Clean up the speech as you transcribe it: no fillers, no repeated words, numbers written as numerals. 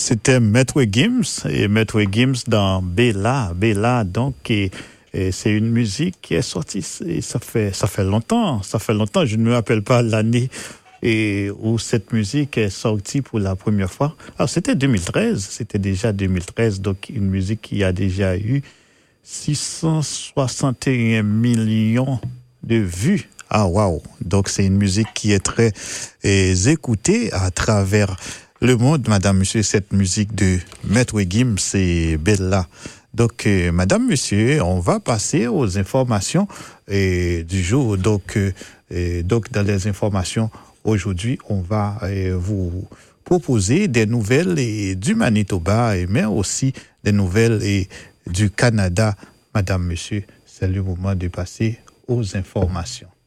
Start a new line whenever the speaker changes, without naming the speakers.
C'était Maître Gims et Maître Gims dans Bella. Bella, donc, et c'est une musique qui est sortie, et ça fait longtemps, je ne me rappelle pas l'année où cette musique est sortie pour la première fois. Alors, c'était déjà 2013, donc une musique qui a déjà eu 661 millions de vues. Ah, waouh! Donc, c'est une musique qui est très écoutée à travers le monde, madame, monsieur. Cette musique de Maître Gims, c'est Bella. Donc, madame, monsieur, on va passer aux informations du jour. Donc, dans les informations, aujourd'hui, on va vous proposer des nouvelles du Manitoba, mais aussi des nouvelles du Canada. Madame, monsieur, c'est le moment de passer aux informations.